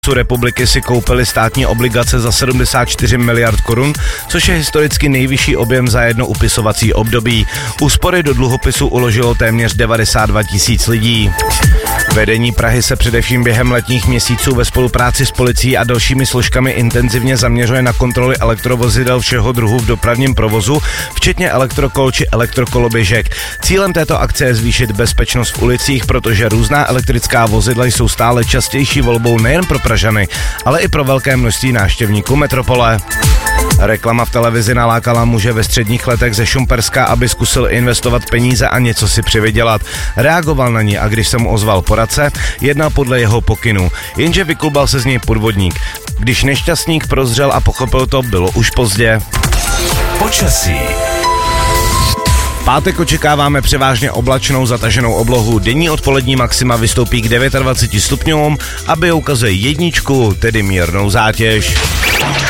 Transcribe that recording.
republiky si koupili státní obligace za 74 miliard korun, což je historicky nejvyšší objem za jedno upisovací období. Úspory do dluhopisu uložilo téměř 92 tisíc lidí. Vedení Prahy se především během letních měsíců ve spolupráci s policií a dalšími složkami intenzivně zaměřuje na kontroly elektrovozidel všeho druhu v dopravním provozu, včetně elektrokol či elektrokoloběžek. Cílem této akce je zvýšit bezpečnost v ulicích, protože různá elektrická vozidla jsou stále častější volbou nejen pro Pražany, ale i pro velké množství návštěvníků metropole. Reklama v televizi nalákala muže ve středních letech ze Šumperska, aby zkusil investovat peníze a něco si přivydělat. Reagoval na ní a když se mu ozval poradce, jednal podle jeho pokynů. Jenže vyklubal se z něj podvodník. Když nešťastník prozřel a pochopil to, bylo už pozdě. Počasí. Pátek očekáváme převážně oblačnou zataženou oblohu. Denní odpolední maxima vystoupí k 29 stupňům a ukazuje jedničku, tedy mírnou zátěž.